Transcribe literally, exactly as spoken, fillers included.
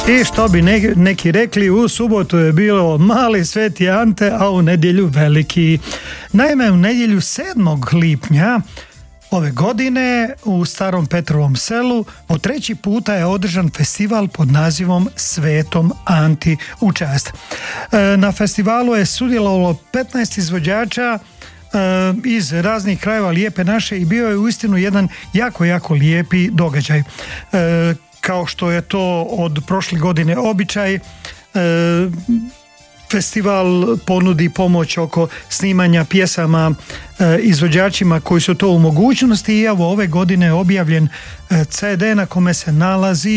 I što bi neki rekli, u subotu je bilo mali Sveti Ante, a u nedjelju veliki. Naime, u nedjelju sedmog lipnja ove godine u Starom Petrovom selu po treći puta je održan festival pod nazivom Svetom Anti u čast. Na festivalu je sudjelovalo petnaest izvođača iz raznih krajeva Lijepe naše i bio je uistinu jedan jako, jako lijepi događaj. Kao što je to od prošle godine običaj, festival ponudi pomoć oko snimanja pjesama izvođačima koji su to u mogućnosti i evo ove godine je objavljen ce de na kome se nalazi